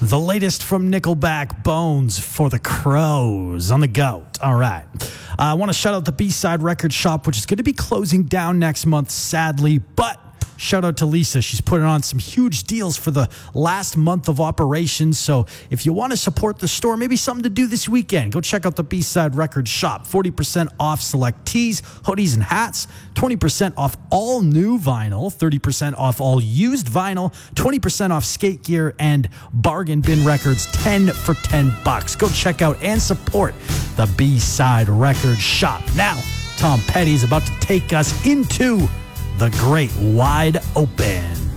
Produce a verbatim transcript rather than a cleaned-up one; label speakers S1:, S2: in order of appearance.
S1: The latest from Nickelback, Bones for the Crows on the goat. All right. Uh, I want to shout out the B-Side Record Shop, which is going to be closing down next month, sadly, but shout out to Lisa. She's putting on some huge deals for the last month of operations. So if you want to support the store, maybe something to do this weekend, go check out the B-Side Record Shop. forty percent off select tees, hoodies, and hats. twenty percent off all new vinyl. thirty percent off all used vinyl. twenty percent off skate gear and bargain bin records. ten for ten bucks. Go check out and support the B-Side Record Shop. Now, Tom Petty is about to take us into the great wide open.